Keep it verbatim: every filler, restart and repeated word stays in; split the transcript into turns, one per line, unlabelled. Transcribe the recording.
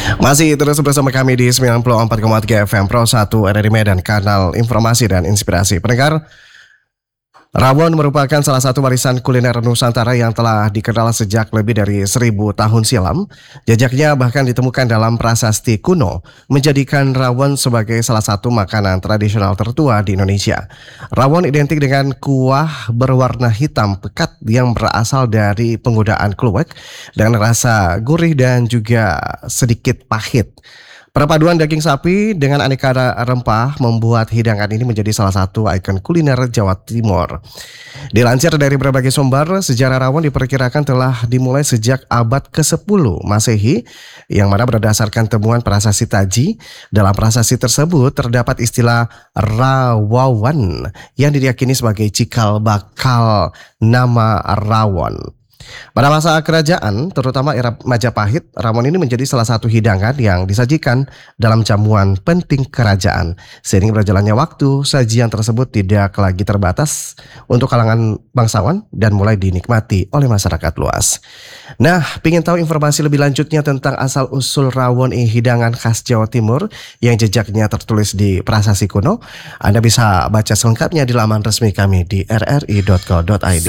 Masih terus bersama kami di sembilan puluh empat koma tiga F M Pro satu R R I Medan, kanal informasi dan inspirasi. Pendengar, rawon merupakan salah satu warisan kuliner Nusantara yang telah dikenal sejak lebih dari seribu tahun silam. Jejaknya bahkan ditemukan dalam prasasti kuno, menjadikan rawon sebagai salah satu makanan tradisional tertua di Indonesia. Rawon identik dengan kuah berwarna hitam pekat yang berasal dari penggunaan kluwek dengan rasa gurih dan juga sedikit pahit. Perpaduan daging sapi dengan aneka rempah membuat hidangan ini menjadi salah satu ikon kuliner Jawa Timur. Dilansir dari berbagai sumber, sejarah rawon diperkirakan telah dimulai sejak abad kesepuluh Masehi, yang mana berdasarkan temuan prasasti Taji. Dalam prasasti tersebut terdapat istilah rawawan yang diyakini sebagai cikal bakal nama rawon. Pada masa kerajaan, terutama era Majapahit, rawon ini menjadi salah satu hidangan yang disajikan dalam jamuan penting kerajaan. Seiring berjalannya waktu, sajian tersebut tidak lagi terbatas untuk kalangan bangsawan dan mulai dinikmati oleh masyarakat luas. Nah, ingin tahu informasi lebih lanjutnya tentang asal-usul rawon, hidangan khas Jawa Timur yang jejaknya tertulis di prasasti kuno? Anda bisa baca selengkapnya di laman resmi kami di r r i dot co dot i d.